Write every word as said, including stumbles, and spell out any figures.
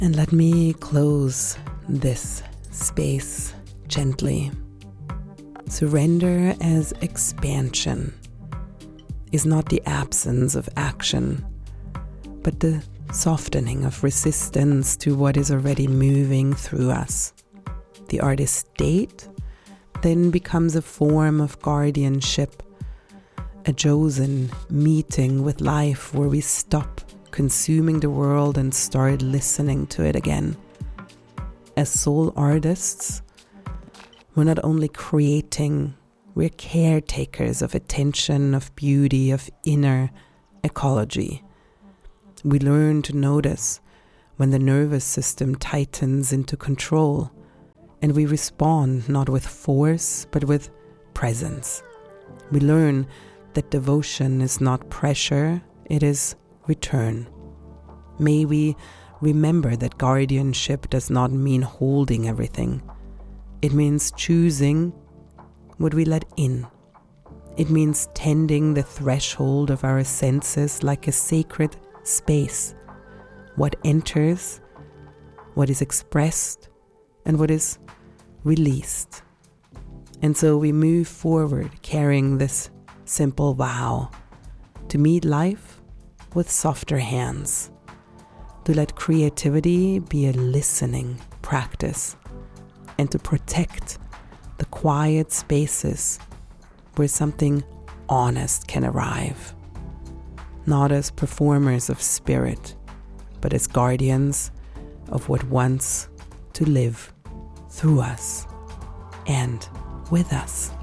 And let me close this space gently. Surrender as expansion is not the absence of action, but the softening of resistance to what is already moving through us. The artist state then becomes a form of guardianship, a chosen meeting with life where we stop consuming the world and start listening to it again. As soul artists, we're not only creating, we're caretakers of attention, of beauty, of inner ecology. We learn to notice when the nervous system tightens into control, and we respond not with force, but with presence. We learn that devotion is not pressure, it is return. May we remember that guardianship does not mean holding everything. It means choosing what we let in. It means tending the threshold of our senses like a sacred space. What enters, what is expressed, and what is released. And so we move forward carrying this simple vow to meet life with softer hands, to let creativity be a listening practice, and to protect the quiet spaces where something honest can arrive, not as performers of spirit, but as guardians of what wants to live through us and with us.